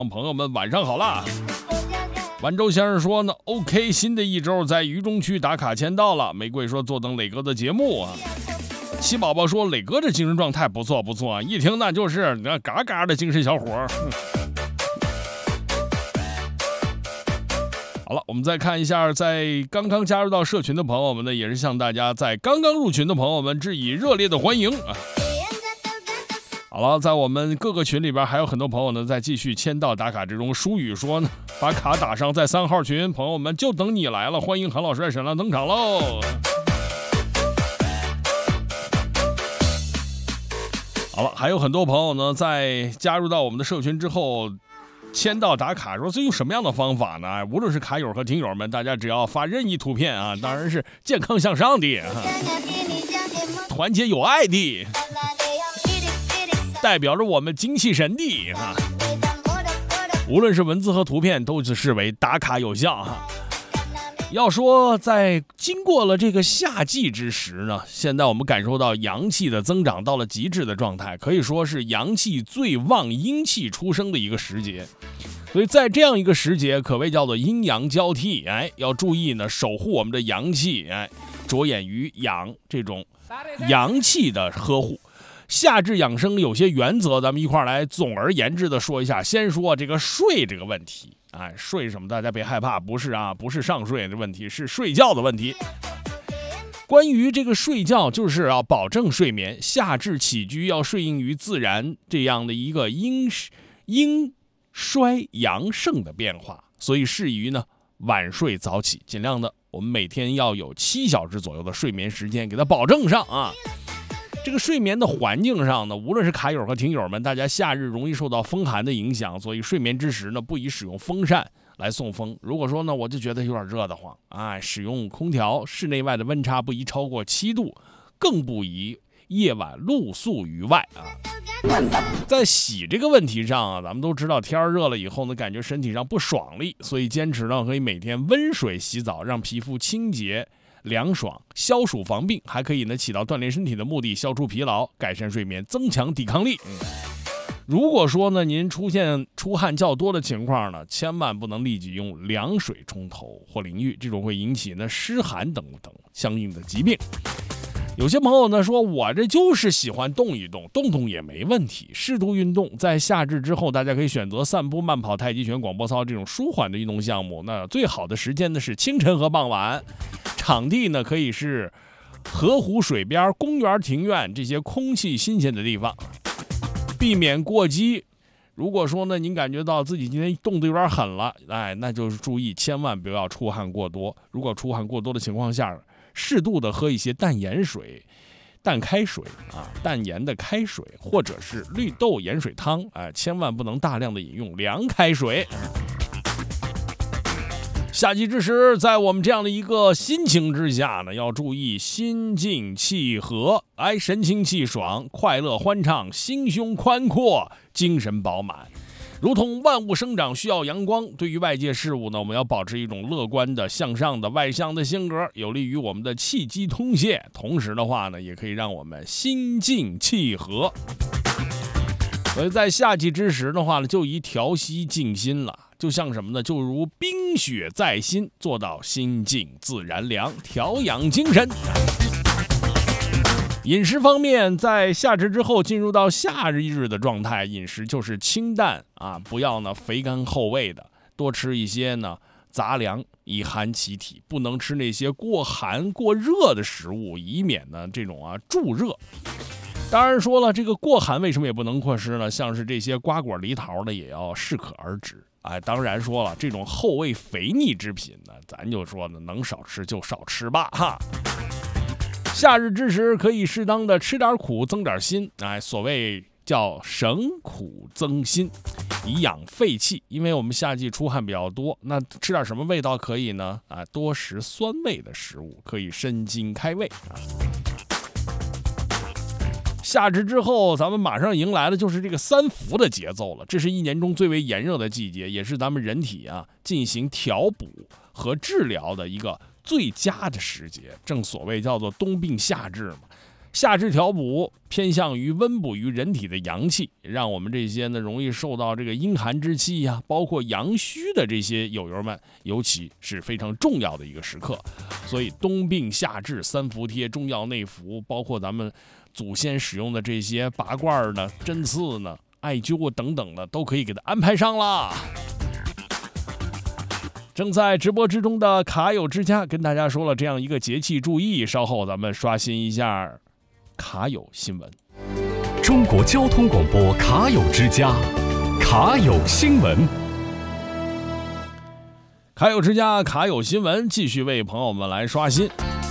朋友们晚上好啦。万州先生说呢 OK， 新的一周在渝中区打卡签到了。玫瑰说坐等磊哥的节目啊。七宝宝说磊哥这精神状态不错不错，一听那就是那嘎嘎的精神小伙。好了，我们再看一下在刚刚加入到社群的朋友们呢，也是向大家在刚刚入群的朋友们致以热烈的欢迎啊。好了，在我们各个群里边还有很多朋友呢在继续签到打卡之中。舒宇说呢，把卡打上在3号群，朋友们就等你来了，欢迎韩老师、沈浪登场喽。好了，还有很多朋友呢在加入到我们的社群之后签到打卡，说这用什么样的方法呢？无论是卡友和听友们，大家只要发任意图片啊，当然是健康向上的，团结友爱的，代表着我们精气神的啊。无论是文字和图片，都是视为打卡有效哈。要说在经过了这个夏季之时呢，现在我们感受到阳气的增长到了极致的状态，可以说是阳气最旺、阴气出生的一个时节。所以在这样一个时节，可谓叫做阴阳交替，要注意呢，守护我们的阳气，着眼于阳这种阳气的呵护。夏至养生有些原则，咱们一块来总而言之的说一下。先说这个睡这个问题，睡什么大家别害怕，不是上睡的问题，是睡觉的问题。关于这个睡觉，就是要保证睡眠，夏至起居要顺应于自然这样的一个阴衰阳盛的变化，所以适宜呢晚睡早起，尽量的我们每天要有7小时左右的睡眠时间，给它保证上啊。这个睡眠的环境上呢，无论是卡友和听友们，大家夏日容易受到风寒的影响，所以睡眠之时呢，不宜使用风扇来送风。如果说呢，我就觉得有点热得慌，使用空调，室内外的温差不宜超过7度，更不宜夜晚露宿于外啊。在洗这个问题上啊，咱们都知道天热了以后呢，感觉身体上不爽利，所以坚持呢可以每天温水洗澡，让皮肤清洁凉爽，消暑防病，还可以呢起到锻炼身体的目的，消除疲劳，改善睡眠，增强抵抗力。如果说呢您出现出汗较多的情况呢，千万不能立即用凉水冲头或淋浴，这种会引起呢湿寒等相应的疾病。有些朋友呢说，我这就是喜欢动一动，动动也没问题，适度运动。在夏至之后，大家可以选择散步、慢跑、太极拳、广播操这种舒缓的运动项目。那最好的时间呢是清晨和傍晚，场地呢可以是河湖水边、公园、庭院这些空气新鲜的地方，避免过激。如果说呢您感觉到自己今天动得有点狠了，那就是注意千万不要出汗过多。如果出汗过多的情况下，适度的喝一些淡盐水、淡开水淡盐的开水，或者是绿豆盐水汤，千万不能大量的饮用凉开水。夏季之时，在我们这样的一个心情之下呢，要注意心静气和，神清气爽，快乐欢畅，心胸宽阔，精神饱满。如同万物生长需要阳光，对于外界事物呢，我们要保持一种乐观的、向上的、外向的性格，有利于我们的气机通泄。同时的话呢，也可以让我们心静气和。所以在夏季之时的话呢，就宜调息静心了。就像什么呢？就如冰雪在心，做到心静自然凉，调养精神。饮食方面，在夏至之后进入到夏日的状态，饮食就是清淡不要呢肥甘厚味的，多吃一些呢杂粮，以寒其体，不能吃那些过寒过热的食物，以免呢这种助热。当然说了，这个过寒为什么也不能过吃呢？像是这些瓜果梨桃的也要适可而止。当然说了，这种厚味肥腻之品呢，咱就说呢能少吃就少吃吧哈。夏日之时可以适当的吃点苦，增点辛，所谓叫省苦增辛，以养肺气。因为我们夏季出汗比较多，那吃点什么味道可以呢？多食酸味的食物，可以生津开胃夏至之后，咱们马上迎来的就是这个3伏的节奏了。这是一年中最为炎热的季节，也是咱们人体进行调补和治疗的一个最佳的时节。正所谓叫做冬病夏治嘛。 夏至调补偏向于温补于人体的阳气，让我们这些呢容易受到这个阴寒之气呀，包括阳虚的这些友友们，尤其是非常重要的一个时刻。所以冬病夏治、三伏贴、中药内服，包括咱们祖先使用的这些拔罐呢、针刺呢、艾灸等等的，都可以给它安排上啦。正在直播之中的卡友之家跟大家说了这样一个节气注意，稍后咱们刷新一下卡友新闻。 中国交通广播卡友之家，卡友新闻。 卡友之家卡友新闻继续为朋友们来刷新。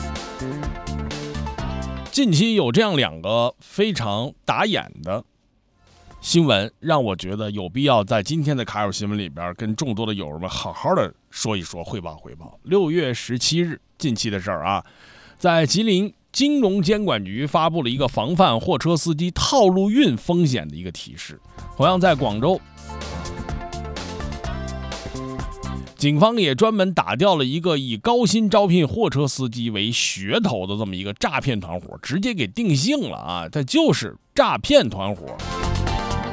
近期有这样2个非常打眼的新闻，让我觉得有必要在今天的卡友新闻里边跟众多的友们好好的说一说，汇报汇报。6月17日，近期的事儿啊，在吉林金融监管局发布了一个防范货车司机套路运风险的一个提示。同样在广州，警方也专门打掉了一个以高薪招聘货车司机为噱头的这么一个诈骗团伙，直接给定性了啊，这就是诈骗团伙。